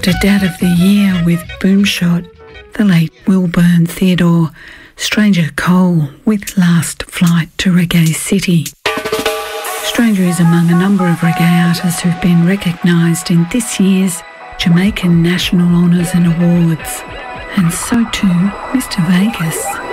a Dad of the Year with Boomshot, the late Wilburn Theodore, Stranger Cole with Last Flight to Reggae City. Stranger is among a number of reggae artists who've been recognised in this year's Jamaican National Honours and Awards, and so too Mr Vegas.